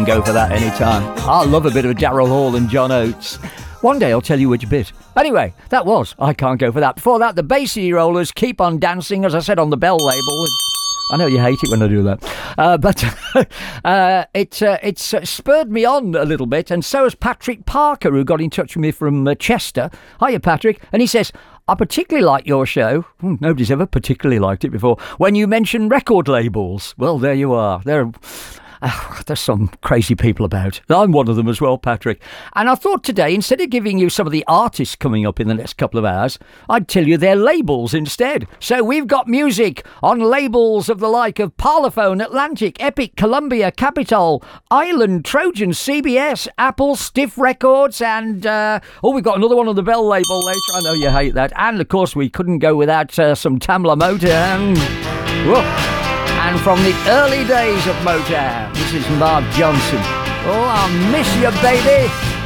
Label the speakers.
Speaker 1: go for that anytime. I love a bit of Daryl Hall and John Oates. One day I'll tell you which bit. Anyway, that was I Can't Go For That. Before that, the Bay City Rollers, Keep On Dancing, as I said on the Bell label. I know you hate it when I do that, but it's spurred me on a little bit, and so has Patrick Parker, who got in touch with me from Chester. Hiya, Patrick. And he says, I particularly like your show. Nobody's ever particularly liked it before. When you mention record labels. Well, there you are. There's some crazy people about. I'm one of them as well, Patrick. And I thought today, instead of giving you some of the artists coming up in the next couple of hours, I'd tell you their labels instead. So we've got music on labels of the like of Parlophone, Atlantic, Epic, Columbia, Capitol, Island, Trojan, CBS, Apple, Stiff Records, and we've got another one on the Bell label later. I know you hate that. And of course, we couldn't go without some Tamla Motown. Whoa. And from the early days of Motown, this is Mark Johnson. Oh, I miss you, baby.